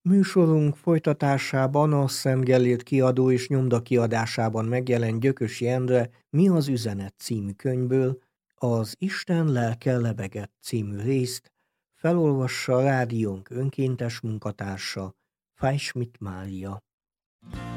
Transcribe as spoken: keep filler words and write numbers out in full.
Műsorunk folytatásában a Szent Gellért kiadó és nyomda kiadásában megjelent Gyökösi Endre Mi az üzenet című könyvből az Isten lelke lebegett című részt felolvassa rádiónk önkéntes munkatársa, Fáy Schmidt Mária.